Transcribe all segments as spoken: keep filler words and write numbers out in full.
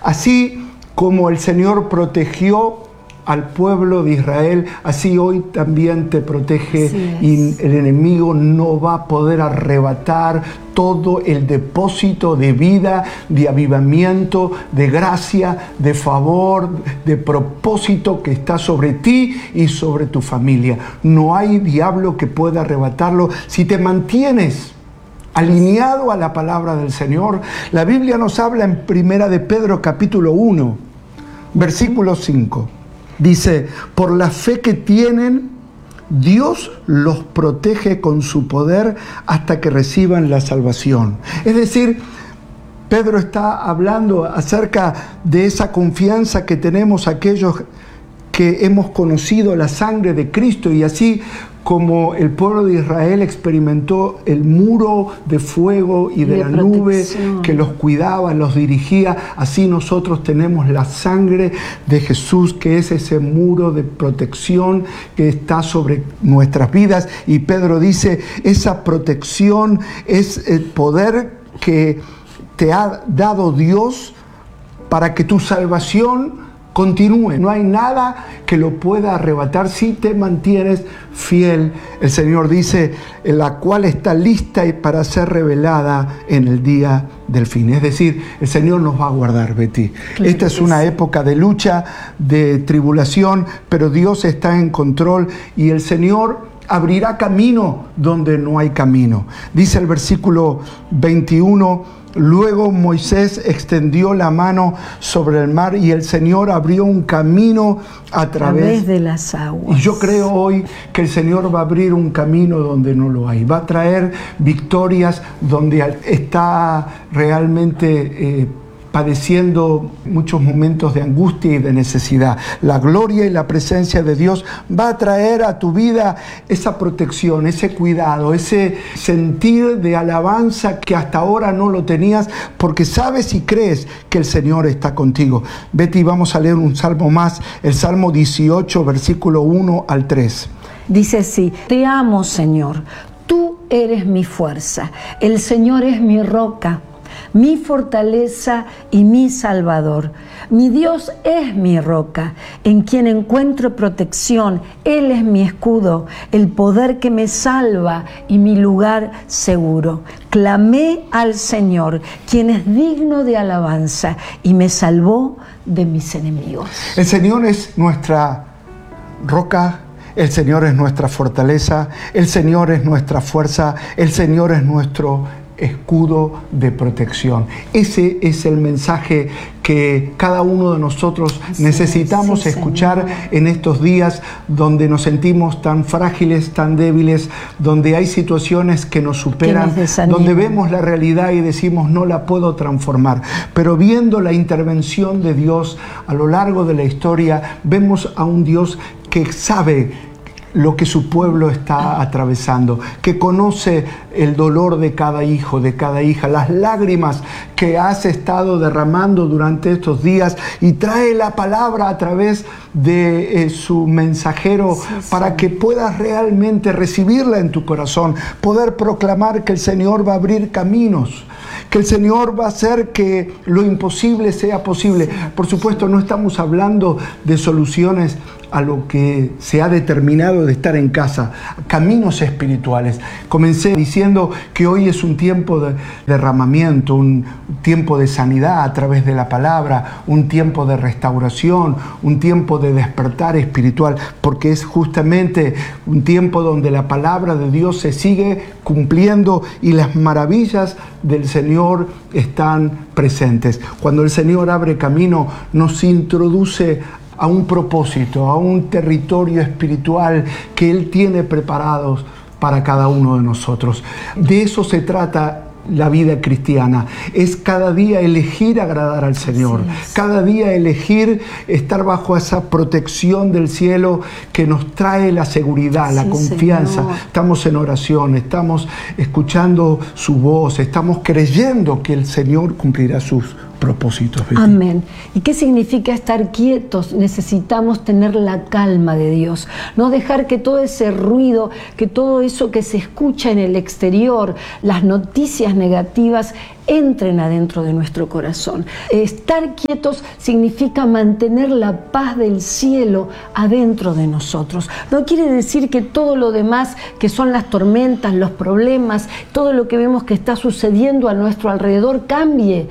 Así como el Señor protegió al pueblo de Israel, así hoy también te protege, y el enemigo no va a poder arrebatar todo el depósito de vida, de avivamiento, de gracia, de favor, de propósito que está sobre ti y sobre tu familia. No hay diablo que pueda arrebatarlo si te mantienes alineado a la palabra del Señor. La Biblia nos habla en Primera de Pedro capítulo uno, versículo cinco. Dice, por la fe que tienen, Dios los protege con su poder hasta que reciban la salvación. Es decir, Pedro está hablando acerca de esa confianza que tenemos aquellos que hemos conocido la sangre de Cristo, y así como el pueblo de Israel experimentó el muro de fuego y de, de la nube que los cuidaba, los dirigía, así nosotros tenemos la sangre de Jesús, que es ese muro de protección que está sobre nuestras vidas. Y Pedro dice, esa protección es el poder que te ha dado Dios para que tu salvación continúe. No hay nada que lo pueda arrebatar si te mantienes fiel. El Señor dice, la cual está lista para ser revelada en el día del fin. Es decir, el Señor nos va a guardar, Betty. Claro. Esta es una época de lucha, de tribulación, pero Dios está en control y el Señor abrirá camino donde no hay camino. Dice el versículo veintiuno, luego Moisés extendió la mano sobre el mar y el Señor abrió un camino a través, a través de las aguas. Y yo creo hoy que el Señor va a abrir un camino donde no lo hay. Va a traer victorias donde está realmente eh, padeciendo muchos momentos de angustia y de necesidad. La gloria y la presencia de Dios va a traer a tu vida esa protección, ese cuidado, ese sentir de alabanza que hasta ahora no lo tenías, porque sabes y crees que el Señor está contigo. Betty, vamos a leer un salmo más, el Salmo dieciocho, versículo uno al tres. Dice así: te amo, Señor, tú eres mi fuerza, el Señor es mi roca, mi fortaleza y mi Salvador. Mi Dios es mi roca, en quien encuentro protección. Él es mi escudo, el poder que me salva y mi lugar seguro. Clamé al Señor, quien es digno de alabanza, y me salvó de mis enemigos. El Señor es nuestra roca, el Señor es nuestra fortaleza, el Señor es nuestra fuerza, el Señor es nuestro escudo de protección. Ese es el mensaje que cada uno de nosotros sí, necesitamos sí, escuchar Señor. En estos días donde nos sentimos tan frágiles, tan débiles, donde hay situaciones que nos superan, que nos donde vemos la realidad y decimos no la puedo transformar. Pero viendo la intervención de Dios a lo largo de la historia, vemos a un Dios que sabe lo que su pueblo está atravesando, que conoce el dolor de cada hijo, de cada hija, las lágrimas que has estado derramando durante estos días, y trae la palabra a través de eh, su mensajero sí, sí. para que puedas realmente recibirla en tu corazón, poder proclamar que el Señor va a abrir caminos, que el Señor va a hacer que lo imposible sea posible. Sí. Por supuesto, no estamos hablando de soluciones a lo que se ha determinado de estar en casa, caminos espirituales. Comencé diciendo que hoy es un tiempo de derramamiento, un tiempo de sanidad a través de la palabra, un tiempo de restauración, un tiempo de despertar espiritual, porque es justamente un tiempo donde la palabra de Dios se sigue cumpliendo y las maravillas del Señor están presentes. Cuando el Señor abre camino, nos introduce a un propósito, a un territorio espiritual que Él tiene preparados para cada uno de nosotros. De eso se trata la vida cristiana, es cada día elegir agradar al Señor, cada día elegir estar bajo esa protección del cielo que nos trae la seguridad, sí, la confianza. Señor. Estamos en oración, estamos escuchando su voz, estamos creyendo que el Señor cumplirá sus propósitos de ti. Amén. ¿Y qué significa estar quietos? Necesitamos tener la calma de Dios, no dejar que todo ese ruido, que todo eso que se escucha en el exterior, las noticias negativas, entren adentro de nuestro corazón. Estar quietos significa mantener la paz del cielo adentro de nosotros. No quiere decir que todo lo demás, que son las tormentas, los problemas, todo lo que vemos que está sucediendo a nuestro alrededor, cambie.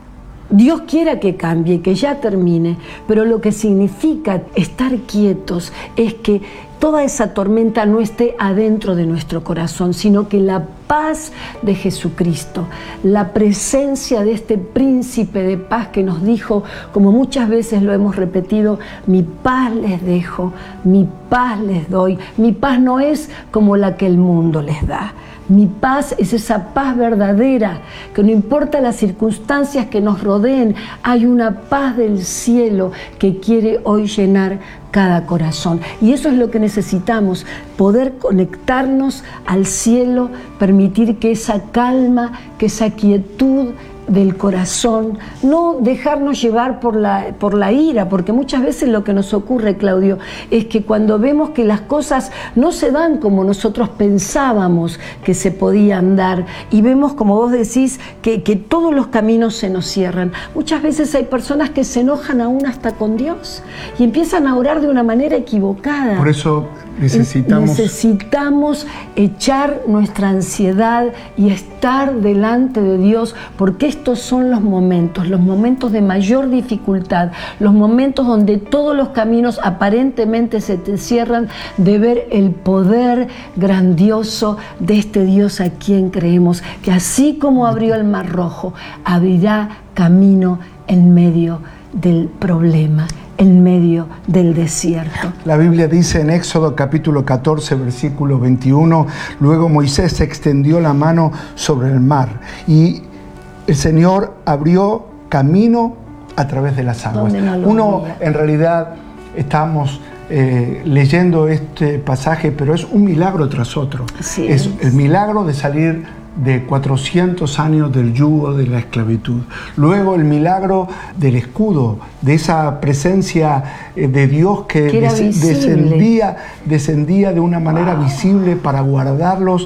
Dios quiera que cambie, que ya termine, pero lo que significa estar quietos es que toda esa tormenta no esté adentro de nuestro corazón, sino que la paz de Jesucristo, la presencia de este príncipe de paz que nos dijo, como muchas veces lo hemos repetido, mi paz les dejo, mi paz les doy. Mi paz no es como la que el mundo les da. Mi paz es esa paz verdadera, que no importa las circunstancias que nos rodeen, hay una paz del cielo que quiere hoy llenar cada corazón. Y eso es lo que necesitamos, poder conectarnos al cielo, permitir que esa calma, que esa quietud del corazón, no dejarnos llevar por la, por la ira, porque muchas veces lo que nos ocurre, Claudio, es que cuando vemos que las cosas no se dan como nosotros pensábamos que se podían dar, y vemos, como vos decís, que, que todos los caminos se nos cierran, muchas veces hay personas que se enojan aún hasta con Dios y empiezan a orar de una manera equivocada. Por eso necesitamos... necesitamos echar nuestra ansiedad y estar delante de Dios, porque estos son los momentos, los momentos de mayor dificultad, los momentos donde todos los caminos aparentemente se te cierran, de ver el poder grandioso de este Dios a quien creemos, que así como abrió el Mar Rojo, abrirá camino en medio del problema, en medio del desierto. La Biblia dice en Éxodo capítulo catorce, versículo veintiuno, luego Moisés extendió la mano sobre el mar y el Señor abrió camino a través de las aguas. No Uno, en realidad, estamos eh, leyendo este pasaje, pero es un milagro tras otro. Así es, es el milagro de salir de cuatrocientos años del yugo de la esclavitud. Luego el milagro del escudo, de esa presencia de Dios que, que des descendía, descendía de una manera wow. visible para guardarlos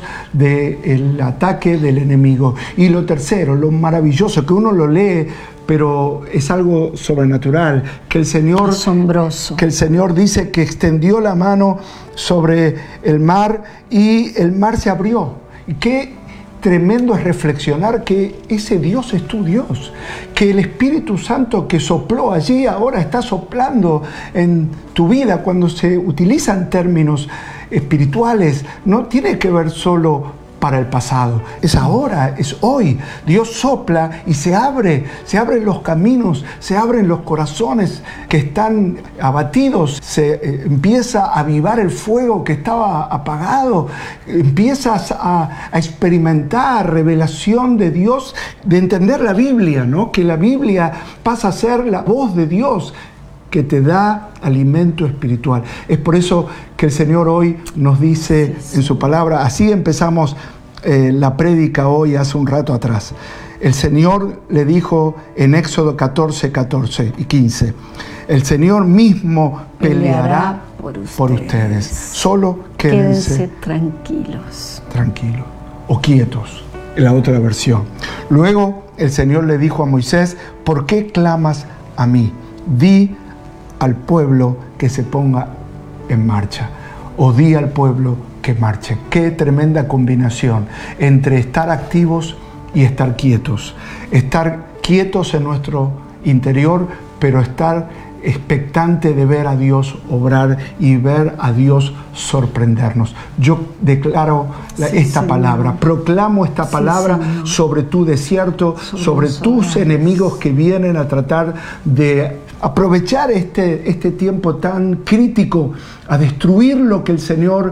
del ataque del enemigo. Y lo tercero, lo maravilloso, que uno lo lee, pero es algo sobrenatural, que el Señor, asombroso, que el Señor dice que extendió la mano sobre el mar y el mar se abrió. ¿Y qué tremendo es reflexionar que ese Dios es tu Dios, que el Espíritu Santo que sopló allí ahora está soplando en tu vida? Cuando se utilizan términos espirituales, no tiene que ver solo para el pasado, es ahora, es hoy. Dios sopla y se abre, se abren los caminos, se abren los corazones que están abatidos, se eh, empieza a avivar el fuego que estaba apagado, empiezas a, a experimentar revelación de Dios, de entender la Biblia, ¿no? Que la Biblia pasa a ser la voz de Dios que te da alimento espiritual. Es por eso que el Señor hoy nos dice en su palabra, así empezamos eh, la prédica hoy hace un rato atrás. El Señor le dijo en Éxodo catorce, catorce y quince, el Señor mismo peleará por ustedes. Por ustedes. Solo quédense, quédense tranquilos. Tranquilos o quietos, en la otra versión. Luego el Señor le dijo a Moisés, ¿por qué clamas a mí? Di al pueblo que se ponga en marcha, o di al pueblo que marche. Qué tremenda combinación entre estar activos y estar quietos. Estar quietos en nuestro interior, pero estar expectante de ver a Dios obrar y ver a Dios sorprendernos. Yo declaro la, sí, esta Señor. palabra, proclamo esta palabra sí, sobre tu desierto, sobre, sobre tus enemigos que vienen a tratar de aprovechar este, este tiempo tan crítico a destruir lo que el Señor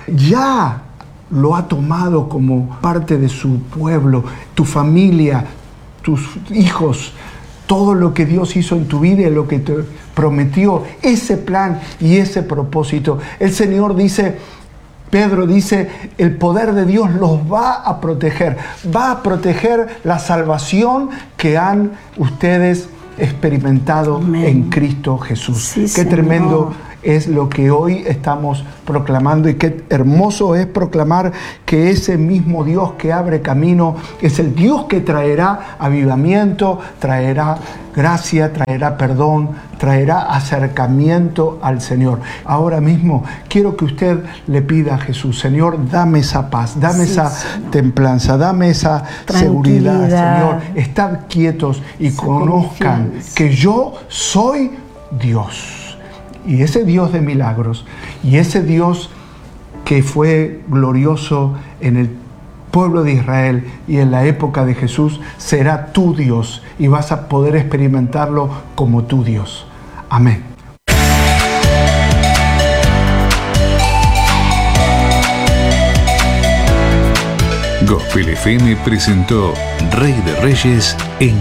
ya lo ha tomado como parte de su pueblo, tu familia, tus hijos, todo lo que Dios hizo en tu vida y lo que te prometió, ese plan y ese propósito. El Señor dice, Pedro dice, el poder de Dios los va a proteger, va a proteger la salvación que han ustedes experimentado Amén. En Cristo Jesús. Sí, Qué Señor. Tremendo es lo que hoy estamos proclamando, y qué hermoso es proclamar que ese mismo Dios que abre camino es el Dios que traerá avivamiento, traerá gracia, traerá perdón, traerá acercamiento al Señor. Ahora mismo quiero que usted le pida a Jesús, Señor, dame esa paz, dame sí, esa Señor. Templanza, dame esa seguridad, Señor. Estad quietos y esa conozcan confianza. Que yo soy Dios. Y ese Dios de milagros, y ese Dios que fue glorioso en el pueblo de Israel y en la época de Jesús, será tu Dios, y vas a poder experimentarlo como tu Dios. Amén. Gospel F M presentó Rey de Reyes en